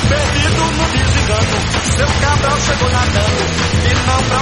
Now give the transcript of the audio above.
Perdido no desengano, seu Cabral chegou nadando e não